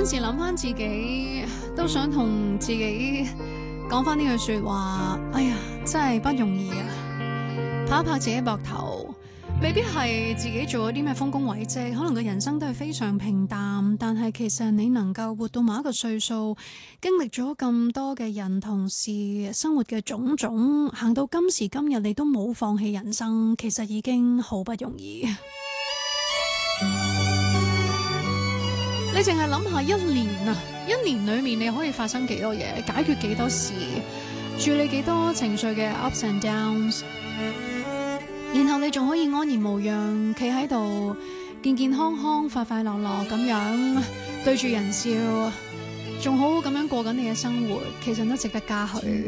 陣時諗翻自己，都想同自己講翻呢句說話。哎呀，真係不容易啊！拍一拍自己膊頭，未必係自己做咗啲咩豐功偉績，可能個人生都係非常平淡。但係其實你能夠活到某一個歲數，經歷咗咁多嘅人同事生活嘅種種，行到今時今日，你都冇放棄人生，其實已經好不容易。你淨係諗下一年啊，一年裏面你可以發生幾多嘢，解決幾多事，處理幾多情緒嘅 ups and downs， 然後你仲可以安然無恙，企喺度健健康康、快快樂樂咁樣對住人笑，仲好好咁樣過緊你嘅生活，其實都值得嘉許。